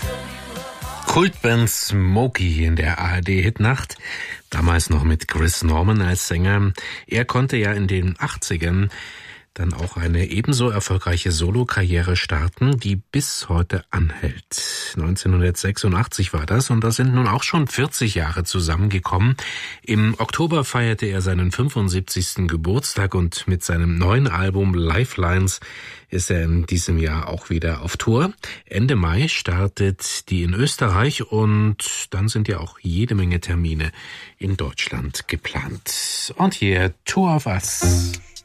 Kultband Smokey in der ARD-Hitnacht, damals noch mit Chris Norman als Sänger. Er konnte ja in den 80ern dann auch eine ebenso erfolgreiche Solokarriere starten, die bis heute anhält. 1986 war das und da sind nun auch schon 40 Jahre zusammengekommen. Im Oktober feierte er seinen 75. Geburtstag und mit seinem neuen Album Lifelines ist er in diesem Jahr auch wieder auf Tour. Ende Mai startet die in Österreich und dann sind ja auch jede Menge Termine in Deutschland geplant. Und hier Two of Us.